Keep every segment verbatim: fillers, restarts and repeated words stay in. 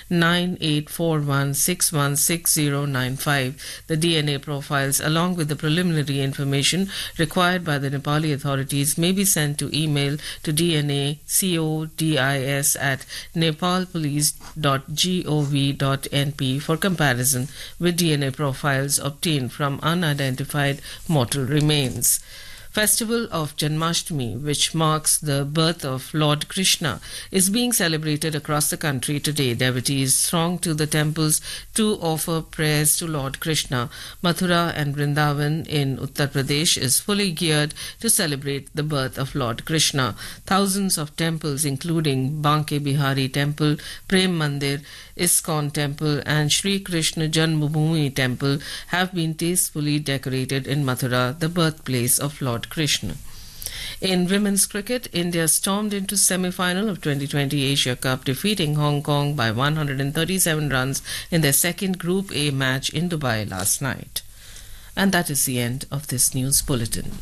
nine eight four one six one six zero nine five. The D N A profiles, along with the preliminary information required by the Nepali authorities, may be sent to email to dnacodis at nepalpolice dot gov dot np for comparison with D N A profiles obtained from unidentified mortal remains. Festival of Janmashtami, which marks the birth of Lord Krishna, is being celebrated across the country today. Devotees throng to the temples to offer prayers to Lord Krishna. Mathura and Vrindavan in Uttar Pradesh is fully geared to celebrate the birth of Lord Krishna. Thousands of temples, including Banke Bihari Temple, Prem Mandir, ISKCON Temple and Sri Krishna Janmabhoomi Temple, have been tastefully decorated in Mathura, the birthplace of Lord Krishna. In women's cricket, India stormed into semi-final of twenty twenty Asia Cup, defeating Hong Kong by one hundred thirty-seven runs in their second Group A match in Dubai last night. And that is the end of this news bulletin.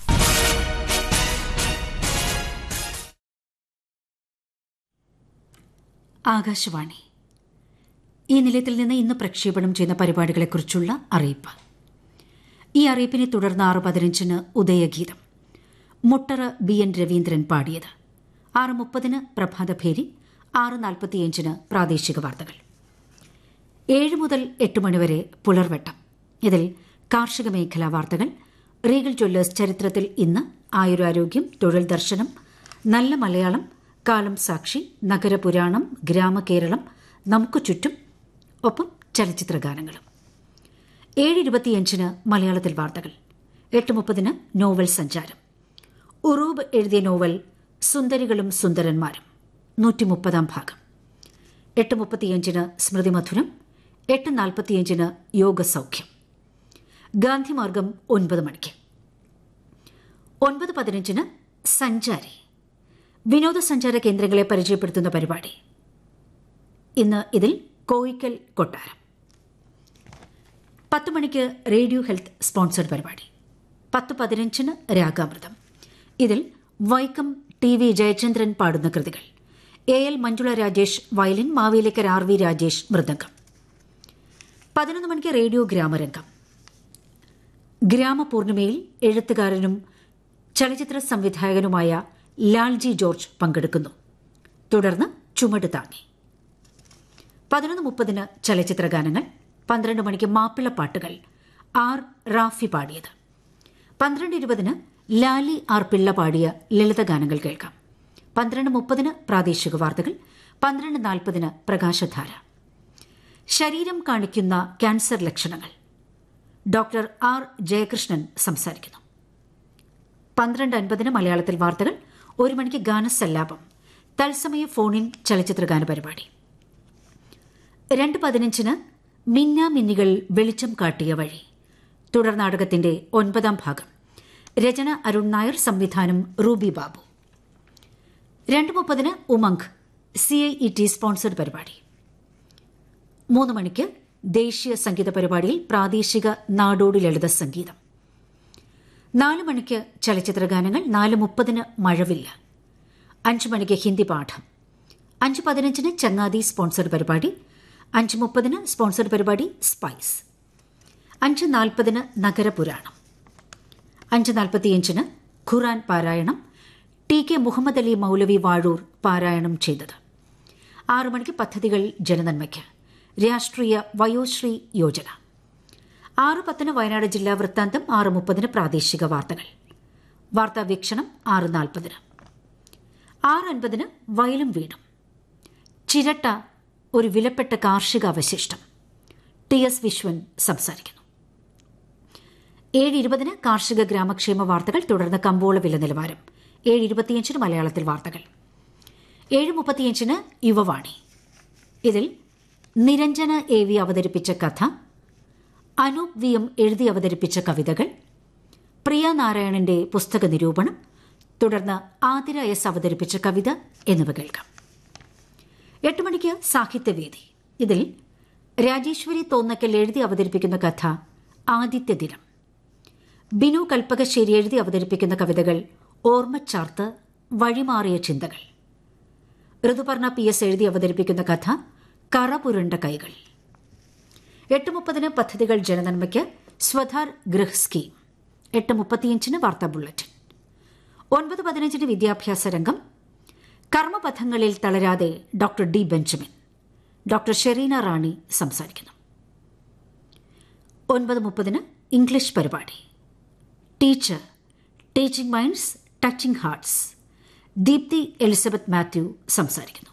Akashvani. ഈ നിലയത്തിൽ നിന്ന് ഇന്ന് പ്രക്ഷേപണം ചെയ്യുന്ന പരിപാടികളെക്കുറിച്ചുള്ള അറിയിപ്പ്. ഈ അറിയിപ്പിനെ തുടർന്ന് ആറ് പതിനഞ്ചിന് ഉദയഗീതം, മുട്ടറ ബി എൻ രവീന്ദ്രൻ പാടിയത്. ആറ് മുപ്പതിന് പ്രഭാതഭേരി, ആറ് നാൽപ്പത്തിയഞ്ചിന് പ്രാദേശിക വാർത്തകൾ. ഏഴ് മുതൽ എട്ട് മണിവരെ പുലർവെട്ടം. ഇതിൽ കാർഷിക മേഖലാ വാർത്തകൾ, റീഗൽ ജ്വല്ലേഴ്സ് ചരിത്രത്തിൽ ഇന്ന്, ആയുരാരോഗ്യം, തൊഴിൽ ദർശനം, നല്ല മലയാളം, കാലം സാക്ഷി, നഗരപുരാണം, ഗ്രാമകേരളം, നമുക്ക് ചുറ്റും, ഒപ്പം ചലച്ചിത്രഗാനങ്ങളും. ഏഴ് ഇരുപത്തിയഞ്ചിന് മലയാളത്തിൽ വാർത്തകൾ. എട്ട് മുപ്പതിന് നോവൽ സഞ്ചാരം. ഉറൂബ് എഴുതിയ നോവൽ സുന്ദരികളും സുന്ദരന്മാരും, നൂറ്റി മുപ്പതാം ഭാഗം. എട്ട് മുപ്പത്തിയഞ്ചിന് സ്മൃതി മധുരം. എട്ട് നാൽപ്പത്തിയഞ്ചിന് യോഗസൗഖ്യം. ഗാന്ധിമാർഗം ഒൻപത് മണിക്ക്. ഒൻപത് പതിനഞ്ചിന് സഞ്ചാരി, വിനോദസഞ്ചാര കേന്ദ്രങ്ങളെ പരിചയപ്പെടുത്തുന്ന പരിപാടി. ഇന്ന് ഇതിൽ കോയിക്കൽ കൊട്ടാരം. പത്ത് മണിക്ക് റേഡിയോ ഹെൽത്ത് സ്പോൺസർഡ് പരിപാടി. പത്ത് പതിനഞ്ചിന് രാഗാമൃതം. ഇതിൽ വൈക്കം ടി വി ജയചന്ദ്രൻ പാടുന്ന കൃതികൾ. A L Manjula Rajesh violin, Mavelikkara R V Rajesh mridangam. പതിനൊന്ന് മണിക്ക് റേഡിയോ ഗ്രാമരംഗം. ഗ്രാമപൂർണിമയിൽ എഴുത്തുകാരനും ചലച്ചിത്ര സംവിധായകനുമായ ലാൽജി ജോർജ് പങ്കെടുക്കുന്നു. തുടർന്ന് ചുമട് താങ്ങി. പതിനൊന്ന് മുപ്പതിന് ചലച്ചിത്രഗാനങ്ങൾ. പന്ത്രണ്ട് മണിക്ക് മാപ്പിളപ്പാട്ടുകൾ, ആർ റാഫി പാടിയത്. പന്ത്രണ്ട് ഇരുപതിന് ലാലി ആർ പിള്ള പാടിയ ലളിതഗാനങ്ങൾ കേൾക്കാം. പന്ത്രണ്ട് മുപ്പതിന് പ്രാദേശിക വാർത്തകൾ. പന്ത്രണ്ട് നാൽപ്പതിന് പ്രകാശധാര. ശരീരം കാണിക്കുന്ന ക്യാൻസർ ലക്ഷണങ്ങൾ, ഡോക്ടർ ആർ ജയകൃഷ്ണൻ സംസാരിക്കുന്നു. പന്ത്രണ്ട് അൻപതിന് മലയാളത്തിൽ വാർത്തകൾ. ഒരു മണിക്ക് ഗാനസല്ലാപം, തത്സമയ ഫോണിൻ ചലച്ചിത്രഗാന പരിപാടി. രണ്ട് പതിനഞ്ചിന് മിന്ന മിന്നികൾ വെളിച്ചം കാട്ടിയ വഴി, തുടർ നാടകത്തിന്റെ ഒൻപതാം ഭാഗം. രചന അരുൺ നായർ, സംവിധാനം റൂബി ബാബു. രണ്ട് മുപ്പതിന് Umang C I E T sponsored പരിപാടി. മൂന്ന് മണിക്ക് ദേശീയ സംഗീത പരിപാടിയിൽ പ്രാദേശിക നാടോടി ലളിത സംഗീതം. നാല് മണിക്ക് ചലച്ചിത്രഗാനങ്ങൾ. നാല് മുപ്പതിന് മഴവില്ല. അഞ്ച് മണിക്ക് ഹിന്ദി പാഠം. അഞ്ച് പതിനഞ്ചിന് ചങ്ങാതി സ്പോൺസർഡ് പരിപാടി. അഞ്ച് മുപ്പതിന് സ്പോൺസർഡ് പരിപാടി സ്പൈസ്. അഞ്ച് നാൽപ്പതിന് നഗരപുരാണം. അഞ്ച് നാൽപ്പത്തിയഞ്ചിന് ഖുറാൻ പാരായണം. ടി കെ മുഹമ്മദ് അലി മൌലവി വാഴൂർ പാരായണം ചെയ്തത്. ആറു മണിക്ക് പദ്ധതികൾ ജനനന്മയ്ക്ക്, രാഷ്ട്രീയ വയോശ്രീ യോജന. ആറ് പത്തിന് വയനാട് ജില്ലാ വൃത്താന്തം. ആറ് മുപ്പതിന് പ്രാദേശിക വാർത്തകൾ. വാർത്താ വീക്ഷണം ആറ് നാൽപ്പതിന്. ആറ് അൻപതിന് വയലും വീടും. ചിരട്ട ഒരു വിലപ്പെട്ട കാർഷിക അവശിഷ്ടം. ടി എസ് വിശ്വൻ സംസാരിക്കുന്നു. ഏഴ് ഇരുപതിന് കാർഷിക ഗ്രാമക്ഷേമ വാർത്തകൾ. തുടർന്ന് കമ്പോള വില നിലവാരം. ഏഴ് ഇരുപത്തിയഞ്ചിന് മലയാളത്തിൽ വാർത്തകൾ. ഏഴ് മുപ്പത്തിയഞ്ചിന് യുവവാണി. ഇതിൽ നിരഞ്ജന എ വി അവതരിപ്പിച്ച കഥ, അനൂപ് വി എം എഴുതി അവതരിപ്പിച്ച കവിതകൾ, പ്രിയ നാരായണന്റെ പുസ്തക നിരൂപണം, തുടർന്ന് ആതിര എസ് അവതരിപ്പിച്ച കവിത എന്നിവ കേൾക്കാം. എട്ട് മണിക്ക് സാഹിത്യവേദി. ഇതിൽ രാജേശ്വരി തോന്നക്കൽ എഴുതി അവതരിപ്പിക്കുന്ന കഥ ആദിത്യ ദിനം. ബിനു കൽപ്പകശ്ശേരി എഴുതി അവതരിപ്പിക്കുന്ന കവിതകൾ ഓർമ്മച്ചാർത്ത്, വഴിമാറിയ ചിന്തകൾ. ഋതുപർണ പി എസ് എഴുതി അവതരിപ്പിക്കുന്ന കഥ കറപുരണ്ട കൈകൾ. എട്ട് മുപ്പതിന് പദ്ധതികൾ ജനനന്മയ്ക്ക് സ്വധാർ ഗൃഹ് സ്കീം. എട്ട് മുപ്പത്തിയഞ്ചിന് വാർത്താ ബുള്ളറ്റിൻ. ഒൻപത് പതിനഞ്ചിന് വിദ്യാഭ്യാസ രംഗം. കർമ്മപഥങ്ങളിൽ തളരാതെ doctor D Benjamin. Doctor Shereena റാണി സംസാരിക്കുന്നു. ഒൻപത് മുപ്പതിന് ഇംഗ്ലീഷ് പരിപാടി. Teacher, teaching minds, touching hearts. Deepthi Elizabeth Mathew സംസാരിക്കുന്നു.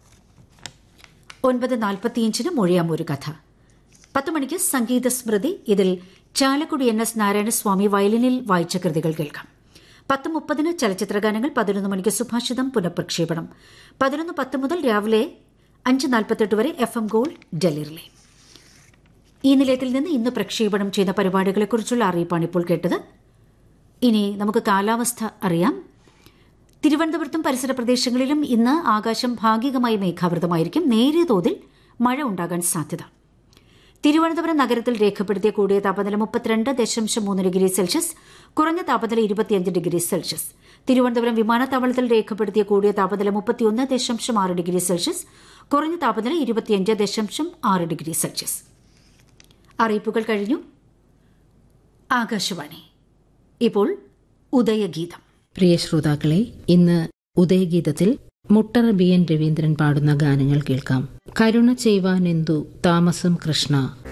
ഒൻപത് നാൽപ്പത്തിയഞ്ചിന് മൊഴിയാമൊരു കഥ. പത്ത് മണിക്ക് സംഗീത സ്മൃതി. ഇതിൽ ചാലക്കുടി എൻ എസ് നാരായണസ്വാമി വയലിനിൽ വായിച്ച കൃതികൾ കേൾക്കാം. പത്ത് മുപ്പതിന് ചലച്ചിത്രഗാനങ്ങൾ. പതിനൊന്ന് മണിക്ക് സുഭാഷിതം പുനഃപ്രക്ഷേപണം. പതിനൊന്ന് പത്ത് മുതൽ രാവിലെ അഞ്ച് നാൽപ്പത്തെട്ട് വരെ F M gold Delhi relay. ഈ നിലയത്തിൽ നിന്ന് ഇന്ന് പ്രക്ഷേപണം ചെയ്യുന്ന പരിപാടികളെക്കുറിച്ചുള്ള അറിയിപ്പാണ് ഇപ്പോൾ കേട്ടത്. ഇനി നമുക്ക് കാലാവസ്ഥ അറിയാം. തിരുവനന്തപുരത്തും പരിസര പ്രദേശങ്ങളിലും ഇന്ന് ആകാശം ഭാഗികമായി മേഘാവൃതമായിരിക്കും. നേരിയ തോതിൽ മഴ ഉണ്ടാകാൻ സാധ്യത. തിരുവനന്തപുരം നഗരത്തിൽ രേഖപ്പെടുത്തിയ കൂടിയ താപനില മുപ്പത്തിരണ്ട് ദശാംശം മൂന്ന് ഡിഗ്രി സെൽഷ്യസ്, കുറഞ്ഞ താപനില ഇരുപത്തിയഞ്ച് ഡിഗ്രി സെൽഷ്യസ്. തിരുവനന്തപുരം വിമാനത്താവളത്തിൽ രേഖപ്പെടുത്തിയ കൂടിയ താപനില മുപ്പത്തിയൊന്ന് ദശാംശം ആറ് ഡിഗ്രി സെൽഷ്യസ്, കുറഞ്ഞ താപനില ഇരുപത്തിയഞ്ച് ദശാംശം ആറ് ഡിഗ്രി സെൽഷ്യസ്. അറിയിപ്പുകൾ കഴിഞ്ഞു. ആകാശവാണി. ഇപ്പോൾ ഉദയഗീതം. പ്രിയ ശ്രോതാക്കളെ, ഇന്ന് ഉദയഗീതത്തിൽ മുട്ടറ ബി എൻ രവീന്ദ്രൻ പാടുന്ന ഗാനങ്ങൾ കേൾക്കാം. കരുണ ചെയ്വാനെന്തു താമസം കൃഷ്ണ.